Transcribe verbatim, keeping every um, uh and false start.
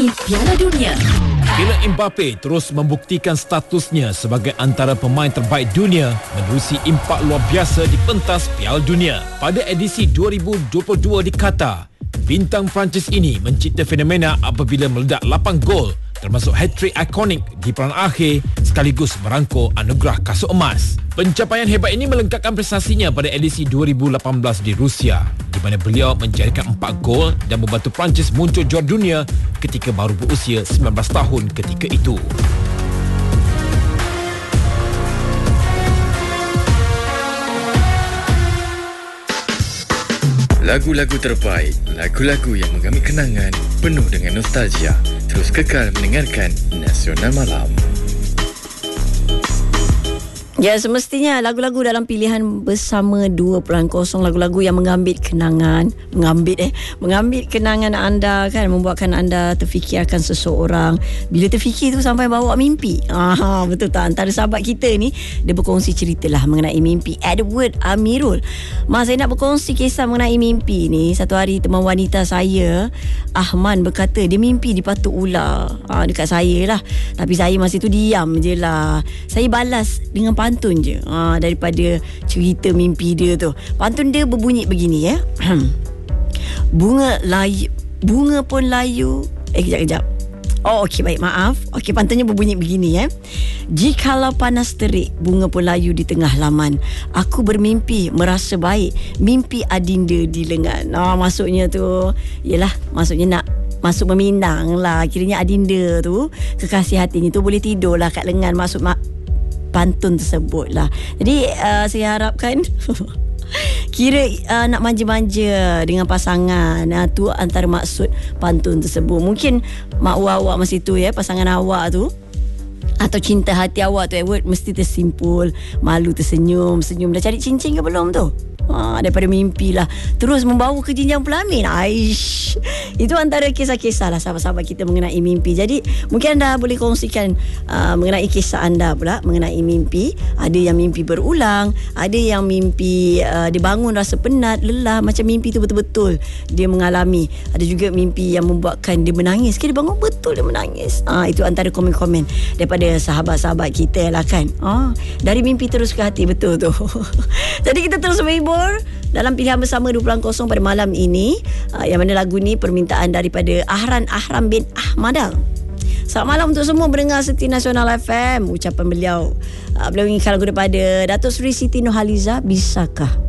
terkini Piala Dunia. Kylian Mbappe terus membuktikan statusnya sebagai antara pemain terbaik dunia menerusi impak luar biasa di pentas Piala Dunia. Pada edisi dua ribu dua puluh dua di Qatar, bintang Perancis ini mencipta fenomena apabila meledak lapan gol, termasuk hat-trick ikonik di peran akhir sekaligus merangkul anugerah kasut emas. Pencapaian hebat ini melengkapkan prestasinya pada edisi dua ribu lapan belas di Rusia, di mana beliau menjadikan empat gol dan membantu Perancis muncul juara dunia ketika baru berusia sembilan belas tahun ketika itu. Lagu-lagu terbaik, lagu-lagu yang menggami kenangan, penuh dengan nostalgia. Terus kekal mendengarkan Nasional Malam. Ya, semestinya lagu-lagu dalam pilihan bersama dua kosong, lagu-lagu yang mengambil kenangan, mengambil eh mengambil kenangan anda kan, membuatkan anda terfikir akan seseorang. Bila terfikir tu sampai bawa mimpi. Ah, betul tak? Antara sahabat kita ni dia berkongsi ceritalah mengenai mimpi. Edward Amirul. Mas, saya nak berkongsi kisah mengenai mimpi ni. Satu hari teman wanita saya, Ahman, berkata dia mimpi dipatuk ular ah, dekat saya lah. Tapi saya masa tu diam je lah. Saya balas dengan pantun je ha, daripada cerita mimpi dia tu. Pantun dia berbunyi begini ya. Bunga layu, bunga pun layu. Eh kejap-kejap. Oh okey, baik, maaf. Okey, pantunnya berbunyi begini ya. Jikalau panas terik, bunga pun layu di tengah laman. Aku bermimpi merasa baik, mimpi adinda di lengan. Ah, maksudnya tu yalah, maksudnya nak masuk meminang lah. Kiranya adinda tu, kekasih hatinya tu boleh tidur lah kat lengan. Maksud mak pantun tersebut lah. Jadi uh, saya harapkan kira uh, nak manja-manja dengan pasangan, uh, tu antara maksud pantun tersebut. Mungkin mak awak masa tu ya, pasangan awak tu atau cinta hati awak tu Edward mesti tersimpul, malu tersenyum, senyum. Dah cari cincin ke belum tu? Ha, daripada mimpi lah terus membawa ke jenjang pelamin. Aish, itu antara kisah-kisah lah sahabat-sahabat kita mengenai mimpi. Jadi mungkin anda boleh kongsikan uh, mengenai kisah anda pula mengenai mimpi. Ada yang mimpi berulang, ada yang mimpi uh, dia bangun rasa penat, lelah, macam mimpi tu betul-betul dia mengalami. Ada juga mimpi yang membuatkan dia menangis. Dia bangun betul dia menangis. Ha, itu antara komen-komen daripada sahabat-sahabat kita lah kan. Ha, dari mimpi terus ke hati, betul tu. Jadi kita terus menghibur dalam pilihan bersama dua kosong pada malam ini, uh, yang mana lagu ni permintaan daripada Ahran Ahram bin Ahmadang. Selamat malam untuk semua pendengar Setia Nasional F M. Ucapan beliau, uh, beliau inginkan lagu daripada Datuk Seri Siti Nurhaliza, Bisakah.